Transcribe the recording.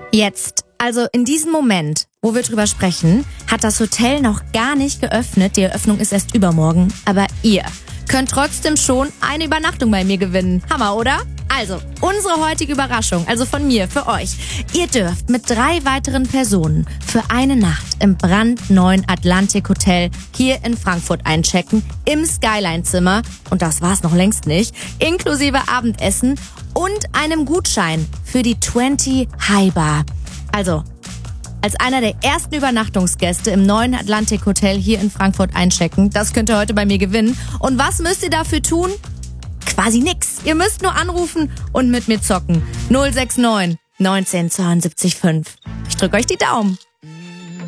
Jetzt, also in diesem Moment, wo wir drüber sprechen, hat das Hotel noch gar nicht geöffnet. Die Eröffnung ist erst übermorgen. Aber ihr könnt trotzdem schon eine Übernachtung bei mir gewinnen. Hammer, oder? Also, unsere heutige Überraschung, also von mir, für euch. Ihr dürft mit 3 weiteren Personen für eine Nacht im brandneuen Atlantik Hotel hier in Frankfurt einchecken, im Skyline-Zimmer, und das war's noch längst nicht, inklusive Abendessen und einem Gutschein für die 20 High Bar. Also, als einer der ersten Übernachtungsgäste im neuen Atlantik Hotel hier in Frankfurt einchecken. Das könnt ihr heute bei mir gewinnen. Und was müsst ihr dafür tun? Quasi nix. Ihr müsst nur anrufen und mit mir zocken. 069 19 72 5. Ich drück euch die Daumen.